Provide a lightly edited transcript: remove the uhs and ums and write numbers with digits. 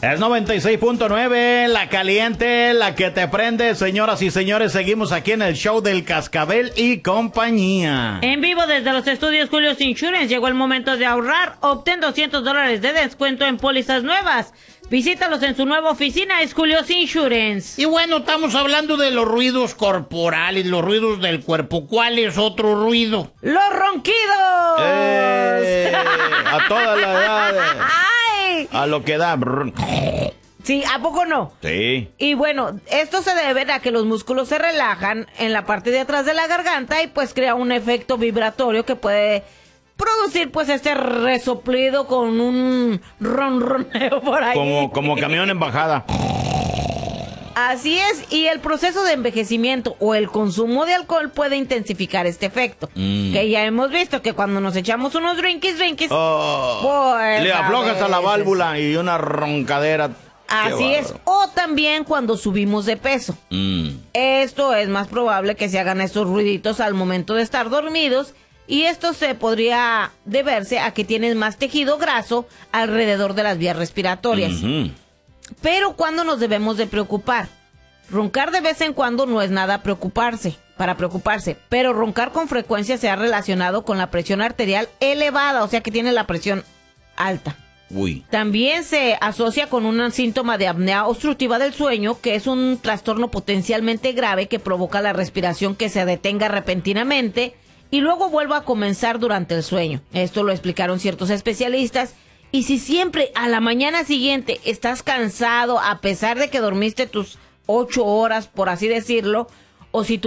Es 96.9, la caliente, la que te prende. Señoras y señores, seguimos aquí en el show del Cascabel y compañía. En vivo desde los estudios Julio's Insurance, llegó el momento de ahorrar. Obtén $200 de descuento en pólizas nuevas. Visítalos en su nueva oficina, es Julio's Insurance. Y bueno, estamos hablando de los ruidos corporales, los ruidos del cuerpo. ¿Cuál es otro ruido? ¡Los ronquidos! A toda la edad. ¡Ay! A lo que da. Sí, ¿a poco no? Sí. Y bueno, esto se debe a que los músculos se relajan en la parte de atrás de la garganta y pues crea un efecto vibratorio que puede producir pues este resoplido con un ronroneo por ahí. Como camión en bajada. Así es, y el proceso de envejecimiento o el consumo de alcohol puede intensificar este efecto. Que ya hemos visto que cuando nos echamos unos drinkies, pues, le aflojas a la válvula y una roncadera. Así es, o también cuando subimos de peso. Esto es más probable que se hagan estos ruiditos al momento de estar dormidos. Y esto se podría deberse a que tienes más tejido graso alrededor de las vías respiratorias. Pero ¿cuándo nos debemos de preocupar? Roncar de vez en cuando no es nada para preocuparse, pero roncar con frecuencia se ha relacionado con la presión arterial elevada, o sea que tiene la presión alta. Uy. También se asocia con un síntoma de apnea obstructiva del sueño, que es un trastorno potencialmente grave que provoca la respiración que se detenga repentinamente y luego vuelva a comenzar durante el sueño. Esto lo explicaron ciertos especialistas. Y si siempre a la mañana siguiente estás cansado, a pesar de que dormiste tus 8 horas, por así decirlo, o si tu